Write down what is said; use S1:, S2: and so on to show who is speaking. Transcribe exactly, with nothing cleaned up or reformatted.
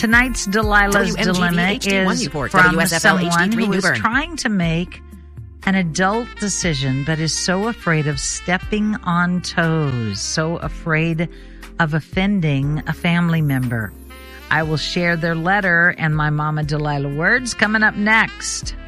S1: Tonight's Delilah's dilemma is from someone who is trying to make an adult decision but is so afraid of stepping on toes, so afraid of offending a family member. I will share their letter and my Mama Delilah words coming up next.